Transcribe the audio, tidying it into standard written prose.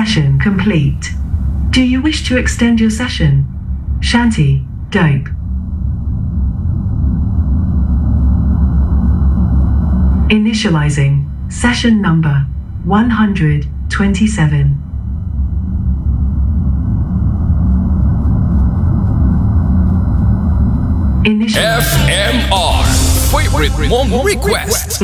Session complete. Do you wish to extend your session? Shanty, dope. Initializing session number 127. FMR Favorite Mong Request.